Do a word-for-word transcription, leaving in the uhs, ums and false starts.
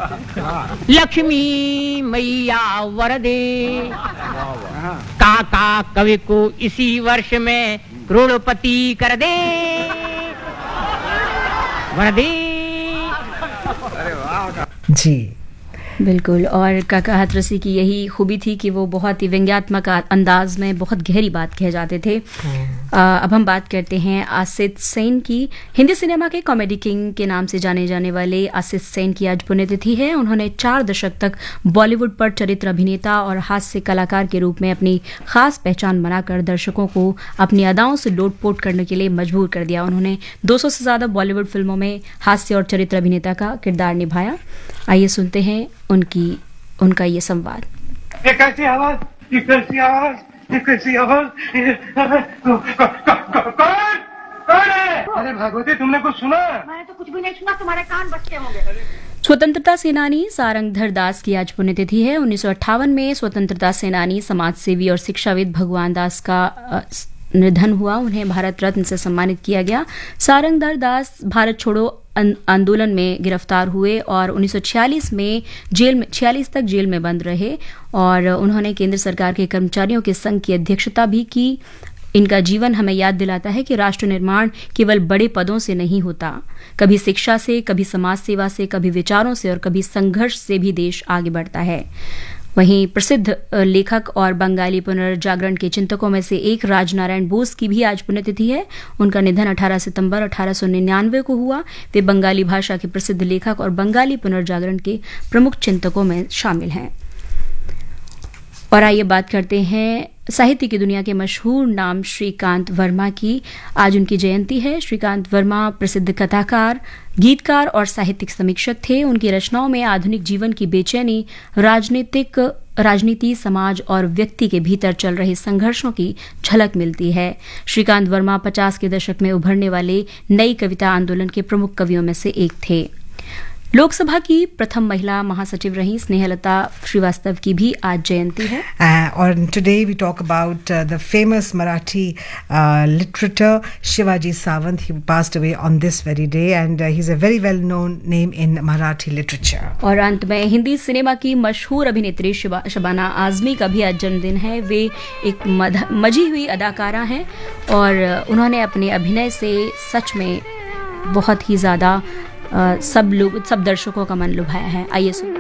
लक्ष्मी मैया वरदे, काका कवि को इसी वर्ष में करोड़पति कर दे, वरदे। जी बिल्कुल। और काका हाथरसी की यही खूबी थी कि वो बहुत ही व्यंग्यात्मक अंदाज में बहुत गहरी बात कह जाते थे। आ, अब हम बात करते हैं आसित सेन की। हिंदी सिनेमा के कॉमेडी किंग के नाम से जाने जाने वाले आसित सेन की आज पुण्यतिथि है। उन्होंने चार दशक तक बॉलीवुड पर चरित्र अभिनेता और हास्य कलाकार के रूप में अपनी खास पहचान बनाकर दर्शकों को अपनी अदाओं से लोटपोट करने के लिए मजबूर कर दिया। उन्होंने दो सौ से ज्यादा बॉलीवुड फिल्मों में हास्य और चरित्र अभिनेता का किरदार निभाया। आइए सुनते हैं उनकी उनका ये संवाद। ये कैसी आवाज, ये कैसी आवाज, ये कैसी आवाज, कौन कौन है? अरे भगवती, तुमने कुछ सुना? मैंने तो कुछ भी नहीं सुना, तुम्हारे कान बच्चे होंगे। स्वतंत्रता सेनानी सारंगधर दास की आज पुण्यतिथि है। उन्नीस सौ अट्ठावन में स्वतंत्रता सेनानी, समाजसेवी और शिक्षाविद भगवान दास का निधन हुआ। उन्हें भारत रत्न से सम्मानित किया गया। सारंगधर दास भारत छोड़ो आंदोलन में गिरफ्तार हुए और उन्नीस सौ छियालीस में जेल में छियालीस तक जेल में बंद रहे और उन्होंने केंद्र सरकार के कर्मचारियों के संघ की अध्यक्षता भी की। इनका जीवन हमें याद दिलाता है कि राष्ट्र निर्माण केवल बड़े पदों से नहीं होता। कभी शिक्षा से, कभी समाज सेवा से, कभी विचारों से और कभी संघर्ष से भी देश आगे बढ़ता है। वहीं प्रसिद्ध लेखक और बंगाली पुनर्जागरण के चिंतकों में से एक राजनारायण बोस की भी आज पुण्यतिथि है। उनका निधन अठारह सितंबर अठारह सौ निन्यानवे को हुआ। वे बंगाली भाषा के प्रसिद्ध लेखक और बंगाली पुनर्जागरण के प्रमुख चिंतकों में शामिल हैं। और आइए बात करते हैं साहित्य की दुनिया के मशहूर नाम श्रीकांत वर्मा की। आज उनकी जयंती है। श्रीकांत वर्मा प्रसिद्ध कथाकार, गीतकार और साहित्यिक समीक्षक थे। उनकी रचनाओं में आधुनिक जीवन की बेचैनी, राजनीतिक राजनीति, समाज और व्यक्ति के भीतर चल रहे संघर्षों की झलक मिलती है। श्रीकांत वर्मा पचास के दशक में उभरने वाले नई कविता आंदोलन के प्रमुख कवियों में से एक थे। लोकसभा की प्रथम महिला महासचिव रही स्नेहलता श्रीवास्तव की भी आज जयंती है। और today we talk about the famous Marathi लिटरेटर Shivaji Sawant. He passed away on this very day and uh, he's a very well known name in Marathi literature. और अंत में हिंदी सिनेमा की मशहूर अभिनेत्री शबाना आजमी का भी आज जन्मदिन है। वे एक मजी हुई अदाकारा हैं और उन्होंने अपने अभिनय से सच में बहुत ही ज्यादा सब लोग सब दर्शकों का मन लुभाया है। आइए सुन